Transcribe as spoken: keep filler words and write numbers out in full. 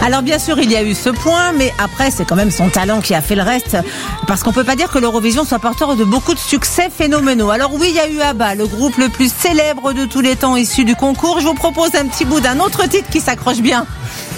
Alors bien sûr, il y a eu ce point, mais après, c'est quand même son talent qui a fait le reste, parce qu'on peut pas dire que l'Eurovision soit porteur de beaucoup de succès phénoménaux. Alors oui, il y a eu ABBA, le groupe le plus célèbre de tous les temps issu du concours. Je vous propose un petit bout d'un autre titre qui s'accroche bien.